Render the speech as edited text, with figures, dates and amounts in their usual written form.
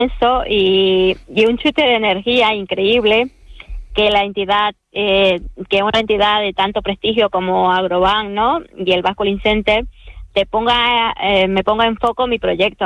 eso y un chute de energía increíble que la entidad, que una entidad de tanto prestigio como Agrobank, ¿no? Y el Basque Center me ponga en foco mi proyecto.